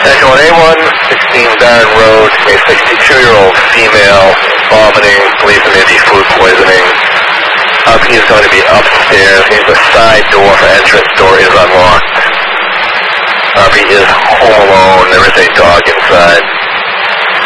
Echo 1A1, 16 Barron Road, a 62-year-old female vomiting, believes it may be food poisoning. He's going to be upstairs. The side door for entrance door is unlocked. He is home alone. There is a dog inside.